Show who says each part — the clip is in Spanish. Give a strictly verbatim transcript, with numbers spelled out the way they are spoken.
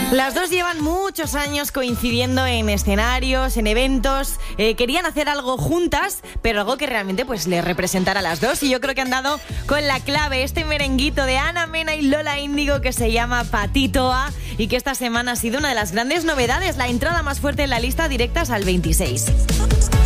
Speaker 1: Las dos llevan muchos años coincidiendo en escenarios, en eventos. Eh, querían hacer algo juntas, pero algo que realmente pues les representara a las dos. Y yo creo que han dado con la clave, este merenguito de Ana Mena y Lola Índigo que se llama Patitoa y que esta semana ha sido una de las grandes novedades, la entrada más fuerte en la lista, directas al veintiséis.